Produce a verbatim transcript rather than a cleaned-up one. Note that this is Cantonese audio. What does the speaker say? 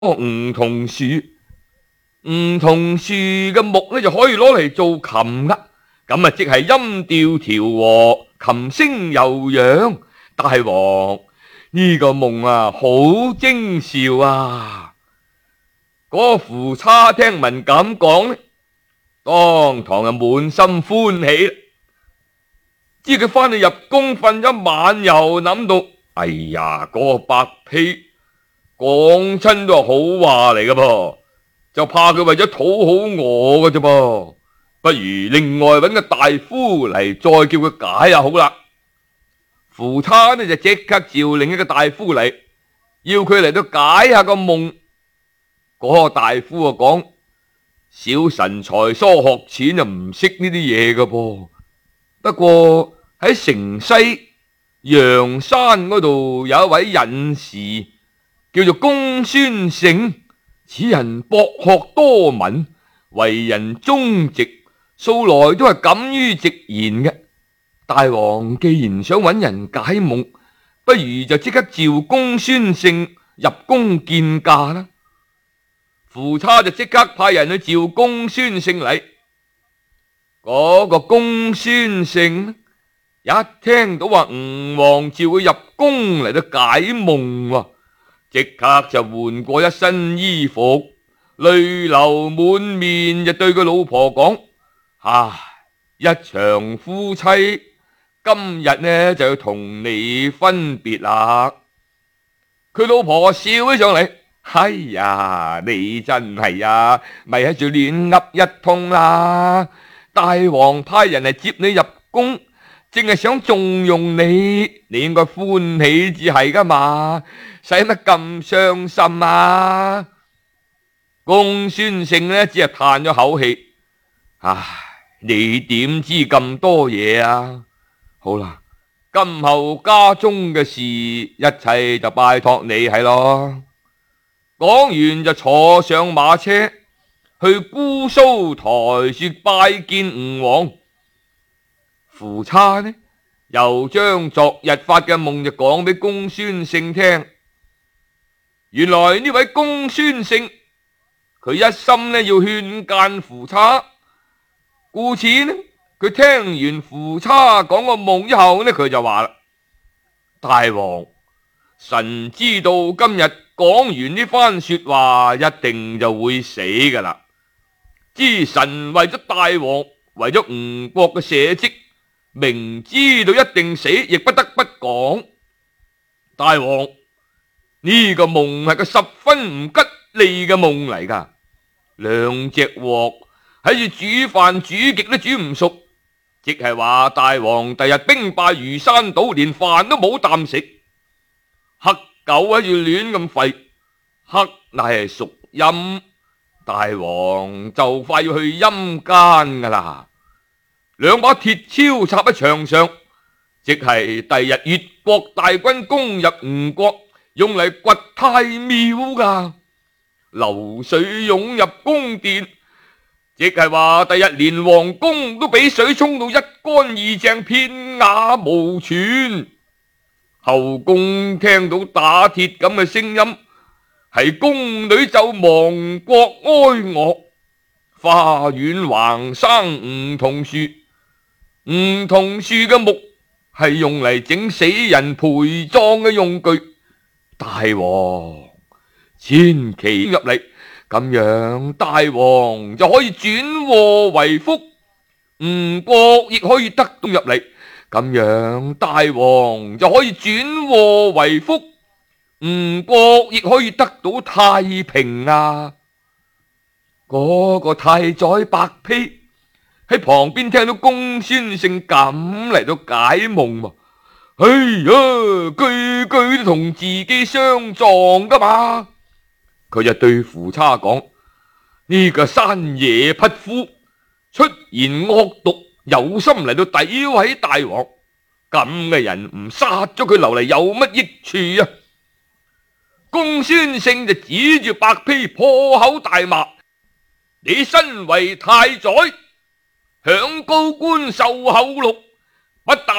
梧桐樹，梧桐樹嘅木咧就可以攞嚟做琴啦。咁啊，即係音調調和，琴聲悠揚。大王，呢個夢啊，好徵兆啊！嗰夫差聽聞咁講呢，當堂啊滿心歡喜。知佢翻去入宮瞓一晚，又諗到，哎呀，嗰個白婢講親都係好話嚟㗎噃，就怕佢為咗討好我㗎啫噃，不如另外揾個大夫嚟再叫佢解下好啦。夫差呢就即刻召另一個大夫嚟，要佢嚟到解下個夢。嗰個大夫啊講，小臣才疏學淺就唔識呢啲嘢㗎噃，不過喺城西陽山嗰度有一位隱士，叫做公孫勝，此人博學多聞，為人忠直，素來都係敢於直言嘅。大王既然想揾人解夢，不如就即刻召公孫勝入宮見駕啦。夫差就即刻派人去召公孫勝嚟。嗰個公孫勝一聽到話吳王召佢入宮嚟到解夢，即刻就換過一身衣服，淚流滿面，就對佢老婆講：唉，一場夫妻今日呢就要同你分別啦。佢老婆笑起上嚟：哎呀，你真係啊，咪喺度亂噏一通啦！大王派人嚟接你入宮，淨係想重用你，你應該歡喜至係噶嘛，使乜咁傷心啊？公孫勝呢只係嘆咗口氣：唉，你點知咁多嘢啊？好啦，今後家中嘅事，一切就拜託你係咯。講完就坐上馬車去姑蘇台說拜見吳王。夫差呢又將昨日發嘅夢就講俾公孫勝聽。原來呢位公孫勝佢一心呢要勸諫夫差，故此呢佢聽完夫差講個夢之後呢，佢就話啦：大王，臣知道今日講完呢番說話，一定就會死噶啦。知臣為咗大王，為咗吳國嘅社稷，明知道一定死，亦不得不講。大王，呢個夢係個十分唔吉利嘅夢嚟噶。兩隻鑊喺住煮飯煮極都煮唔熟，即係話大王第日兵敗如山倒，連飯都冇啖食。黑狗喺住亂咁吠，黑乃係屬陰，大王就快要去陰間噶啦。兩把鐵鍬插喺牆上，即係第日越國大軍攻入吳國，用嚟掘太廟噶。流水湧入宮殿，即係話第日連皇宮都俾水沖到一乾二淨，片瓦無存。後宮聽到打鐵咁嘅聲音，係宮女奏亡國哀樂。花園橫生梧桐樹，梧桐樹嘅木係用嚟整死人陪葬嘅用具。大王千祈入嚟，咁樣大王就可以轉禍為福，吳國亦可以得到入嚟，咁樣大王就可以轉禍為福，吳國亦可以得到太平啊！嗰個太宰白丕喺旁邊聽到公孫勝咁嚟到解夢，哎呀，句句都同自己相撞噶嘛！佢就對夫差講：呢個山野匹夫出言惡毒，有心嚟到詆毀大王，咁嘅人唔殺咗佢留嚟有乜益處啊？公孫勝就指住白丕破口大罵：你身為太宰，享高官受厚祿，不但